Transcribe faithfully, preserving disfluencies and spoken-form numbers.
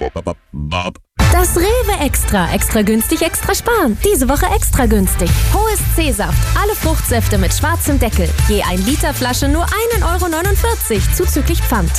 Das Rewe Extra. Extra günstig, extra sparen. Diese Woche extra günstig. Hohes C-Saft. Alle Fruchtsäfte mit schwarzem Deckel. Je ein Liter Flasche nur ein Euro neunundvierzig zuzüglich Pfand.